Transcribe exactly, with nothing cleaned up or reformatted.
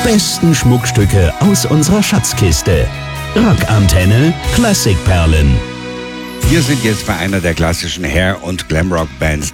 besten Schmuckstücke aus unserer Schatzkiste. Rockantenne Klassikperlen. Wir sind jetzt bei einer der klassischen Hair- und Glamrock-Bands